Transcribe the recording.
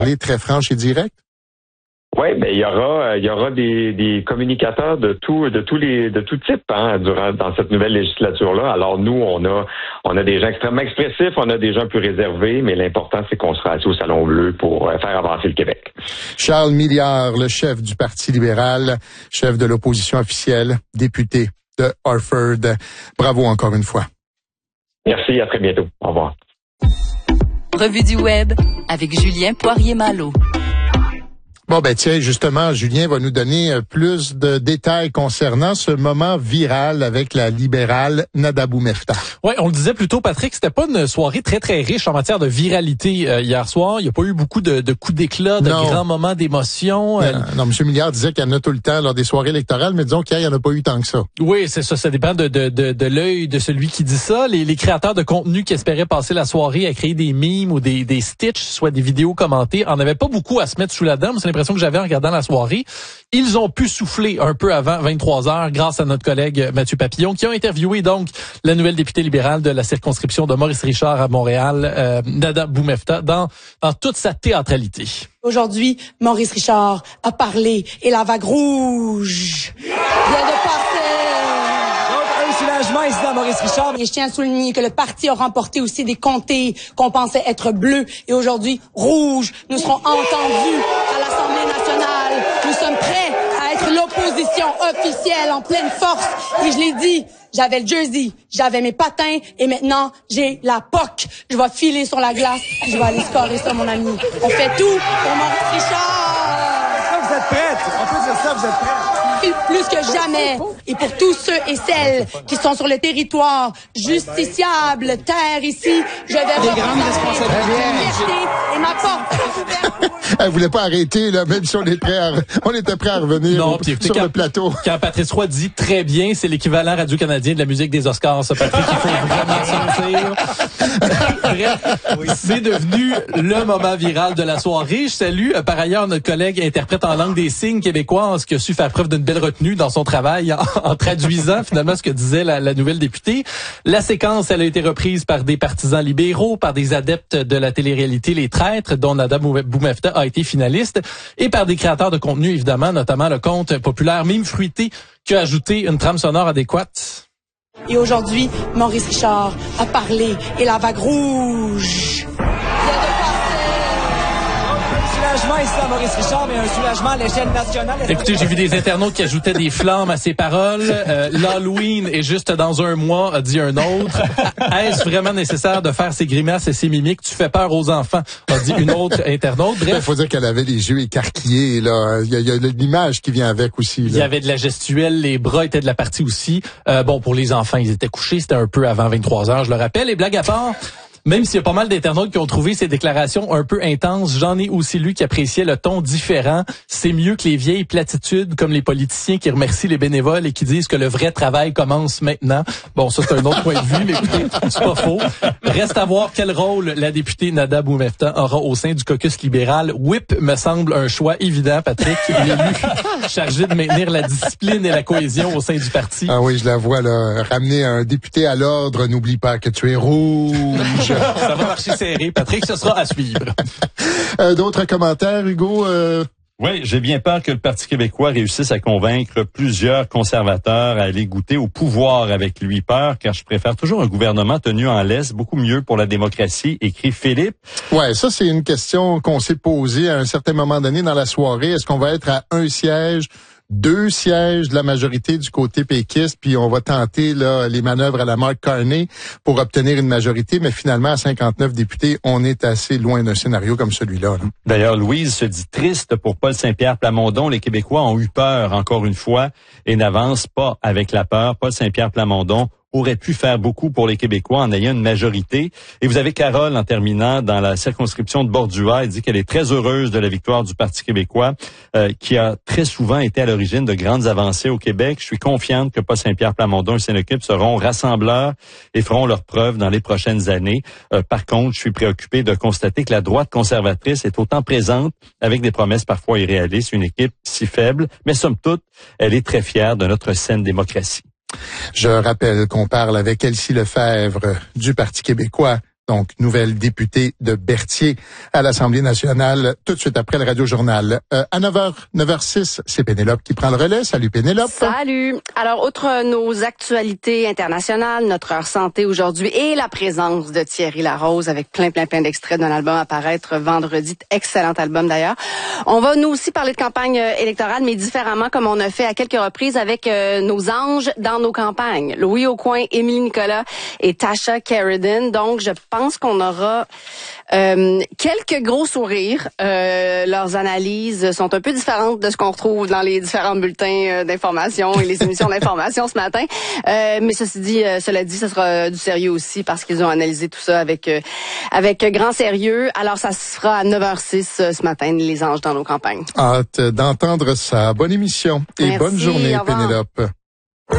parler très franche et directe? Oui, ben il y aura des communicateurs de tout type dans cette nouvelle législature-là. Alors nous, on a des gens extrêmement expressifs, on a des gens plus réservés, mais l'important c'est qu'on sera assis au Salon Bleu pour faire avancer le Québec. Charles Milliard, le chef du Parti libéral, chef de l'opposition officielle, député de Harford. Bravo encore une fois. Merci, à très bientôt. Au revoir. Revue du Web avec Julien Poirier-Malo. Bon, ben tiens, justement, Julien va nous donner plus de détails concernant ce moment viral avec la libérale Nada Boumefta. Oui, on le disait plus tôt, Patrick, c'était pas une soirée très, très riche en matière de viralité hier soir. Il n'y a pas eu beaucoup de coups d'éclat, de grands moments d'émotion. Non, M. Milliard disait qu'il y en a tout le temps lors des soirées électorales, mais disons qu'il n'y en a pas eu tant que ça. Oui, c'est ça. Ça dépend de l'œil de celui qui dit ça. Les créateurs de contenu qui espéraient passer la soirée à créer des memes ou des stitches, soit des vidéos commentées, en avaient pas beaucoup à se mettre sous la dent. C'est l'impression que j'avais en regardant la soirée. Ils ont pu souffler un peu avant 23h grâce à notre collègue Mathieu Papillon qui a interviewé donc la nouvelle députée libérale de la circonscription de Maurice-Richard à Montréal, Nada Boumefta, dans toute sa théâtralité. Aujourd'hui, Maurice Richard a parlé et la vague rouge vient de passer. Donc, un soulagement ici dans Maurice Richard. Et je tiens à souligner que le parti a remporté aussi des comtés qu'on pensait être bleus et aujourd'hui rouges. Nous serons entendus à l'Assemblée nationale. Nous sommes prêts à être l'opposition officielle en pleine force. Et je l'ai dit, j'avais le jersey, j'avais mes patins et maintenant j'ai la POC. Je vais filer sur la glace et je vais aller scorer ça, mon ami. On fait tout pour Maurice Richard. Est-ce que vous êtes prête? On peut dire ça, vous êtes prête? Plus que jamais, et pour tous ceux et celles qui sont sur le territoire justiciable, terre ici, je vais représenter ma fierté et ma porte. Elle voulait pas arrêter, là, même si on était prêt à revenir sur le plateau. Quand Patrice Roy dit très bien, c'est l'équivalent radio-canadien de la musique des Oscars, ça, Patrick, il faut vraiment sortir. Bref, c'est devenu le moment viral de la soirée. Je salue par ailleurs notre collègue interprète en langue des signes québécoise qui a su faire preuve d'une belle retenue dans son travail en traduisant finalement ce que disait la nouvelle députée. La séquence, elle a été reprise par des partisans libéraux, par des adeptes de la télé-réalité Les Traîtres, dont Nada Boumefta a été finaliste, et par des créateurs de contenu, évidemment, notamment le compte populaire Mime Fruité, qui a ajouté une trame sonore adéquate. Et aujourd'hui, Maurice Richard a parlé et la vague rouge vient de Un soulagement ici à Maurice Richard, mais un soulagement à l'échelle nationale. Écoutez, j'ai vu des internautes qui ajoutaient des flammes à ses paroles. L'Halloween est juste dans un mois, a dit un autre. Est-ce vraiment nécessaire de faire ces grimaces et ces mimiques? Tu fais peur aux enfants, a dit une autre internaute. Bref. Il faut dire qu'elle avait les yeux écarquillés, là. Il y a l'image qui vient avec aussi, là. Il y avait de la gestuelle, les bras étaient de la partie aussi. Bon, pour les enfants, ils étaient couchés, c'était un peu avant 23h, je le rappelle. Et blague à part, même s'il y a pas mal d'internautes qui ont trouvé ces déclarations un peu intenses, j'en ai aussi lu qui appréciaient le ton différent. C'est mieux que les vieilles platitudes comme les politiciens qui remercient les bénévoles et qui disent que le vrai travail commence maintenant. Bon, ça c'est un autre point de vue, mais écoutez, c'est pas faux. Reste à voir quel rôle la députée Nada Boumefta aura au sein du caucus libéral. Whip me semble un choix évident, Patrick, l'élu chargé de maintenir la discipline et la cohésion au sein du parti. Ah oui, je la vois là, ramener un député à l'ordre, n'oublie pas que tu es rouge. Ça va marcher serré, Patrick, ce sera à suivre. D'autres commentaires, Hugo? Oui, j'ai bien peur que le Parti québécois réussisse à convaincre plusieurs conservateurs à aller goûter au pouvoir avec lui. Peur, car je préfère toujours un gouvernement tenu en laisse, beaucoup mieux pour la démocratie, écrit Philippe. Ouais, ça c'est une question qu'on s'est posée à un certain moment donné dans la soirée. Est-ce qu'on va être à un siège, 2 sièges de la majorité du côté péquiste, puis on va tenter là les manœuvres à la Mark Carney pour obtenir une majorité, mais finalement à 59 députés, on est assez loin d'un scénario comme celui-là. Là. D'ailleurs, Louise se dit triste pour Paul Saint-Pierre Plamondon. Les Québécois ont eu peur encore une fois et n'avancent pas avec la peur. Paul Saint-Pierre Plamondon aurait pu faire beaucoup pour les Québécois en ayant une majorité. Et vous avez Carole, en terminant, dans la circonscription de Bordua, elle dit qu'elle est très heureuse de la victoire du Parti québécois, qui a très souvent été à l'origine de grandes avancées au Québec. Je suis confiante que Paul Saint-Pierre Plamondon et son équipe seront rassembleurs et feront leurs preuves dans les prochaines années. Par contre, je suis préoccupé de constater que la droite conservatrice est autant présente, avec des promesses parfois irréalistes, une équipe si faible, mais somme toute, elle est très fière de notre saine démocratie. Je rappelle qu'on parle avec Elsie Lefebvre du Parti québécois donc nouvelle députée de Berthier à l'Assemblée nationale, tout de suite après le Radio-Journal. À 9h06, c'est Pénélope qui prend le relais. Salut Pénélope. Salut. Alors, outre nos actualités internationales, notre heure santé aujourd'hui et la présence de Thierry Larose avec plein d'extraits d'un album à paraître vendredi. Excellent album d'ailleurs. On va nous aussi parler de campagne électorale, mais différemment comme on a fait à quelques reprises avec nos anges dans nos campagnes. Louis Aucoin, Émilie Nicolas et Tasha Sheridan. Donc, je pense qu'on aura quelques gros sourires. Leurs analyses sont un peu différentes de ce qu'on retrouve dans les différents bulletins d'information et les émissions d'information ce matin. Mais cela dit, ce sera du sérieux aussi parce qu'ils ont analysé tout ça avec grand sérieux. Alors, ça se fera à 9h06 ce matin, les anges dans nos campagnes. Hâte d'entendre ça. Bonne émission et Merci, bonne journée, Pénélope.